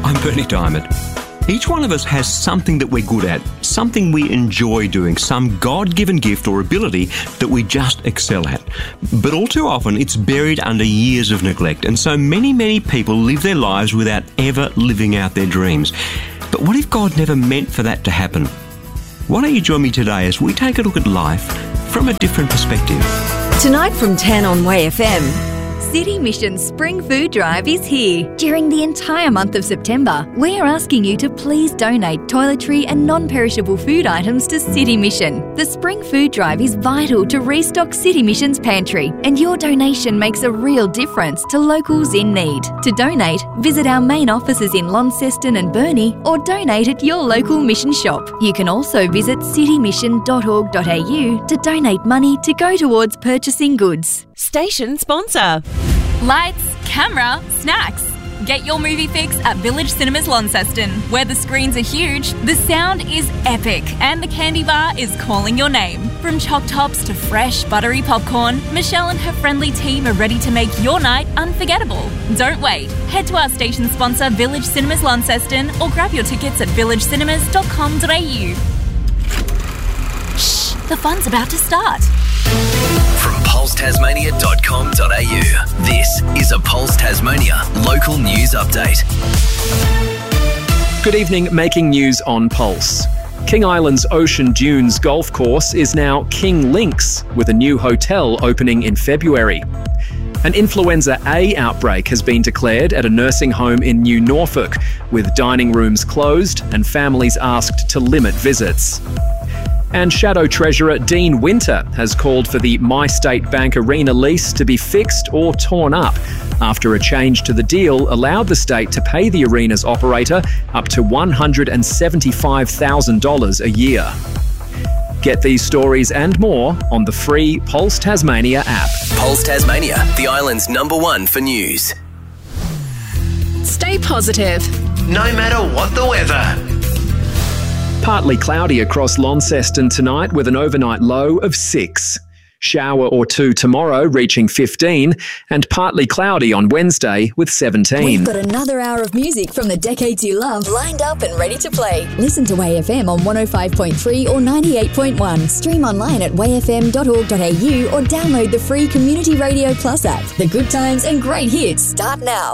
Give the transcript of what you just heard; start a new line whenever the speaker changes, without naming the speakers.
I'm Bernie Diamond. Each one of us has something that we're good at, something we enjoy doing, some God-given gift or ability that we just excel at. But all too often, it's buried under years of neglect, and so many people live their lives without ever living out their dreams. But what if God never meant for that to happen? Why don't you join me today as we take a look at life from a different perspective?
Tonight from 10 on Way FM. City Mission Spring Food Drive is here. During the entire month of September, we are asking you to please donate toiletry and non-perishable food items to City Mission. The Spring Food Drive is vital to restock City Mission's pantry, and your donation makes a real difference to locals in need. To donate, visit our main offices in Launceston and Burnie or donate at your local mission shop. You can also visit citymission.org.au to donate money to go towards purchasing goods.
Station sponsor.
Lights, camera, snacks. Get your movie fix at Village Cinemas Launceston, where the screens are huge, the sound is epic, and the candy bar is calling your name. From choc tops to fresh, buttery popcorn, Michelle and her friendly team are ready to make your night unforgettable. Don't wait. Head to our station sponsor, Village Cinemas Launceston, or grab your tickets at villagecinemas.com.au. Shh, the fun's about to start.
From pulsetasmania.com.au, this is a Pulse Tasmania local news update.
Good evening, making news on Pulse. King Island's Ocean Dunes golf course is now King Links, with a new hotel opening in February. An influenza A outbreak has been declared at a nursing home in New Norfolk, with dining rooms closed and families asked to limit visits. And Shadow Treasurer Dean Winter has called for the MyState Bank Arena lease to be fixed or torn up after a change to the deal allowed the state to pay the arena's operator up to $175,000 a year. Get these stories and more on the free Pulse Tasmania app.
Pulse Tasmania, the island's #1 for news.
Stay positive.
No matter what the weather.
Partly cloudy across Launceston tonight with an overnight low of 6. Shower or two tomorrow reaching 15, and partly cloudy on Wednesday with 17.
We've got another hour of music from the decades you love lined up and ready to play. Listen to Way FM on 105.3 or 98.1. Stream online at wayfm.org.au or download the free Community Radio Plus app. The good times and great hits start now.